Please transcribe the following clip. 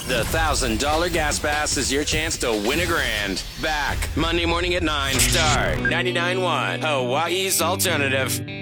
The $1,000 gas pass is your chance to win $1,000. Back Monday morning at 9. Star 99.1, Hawaii's alternative.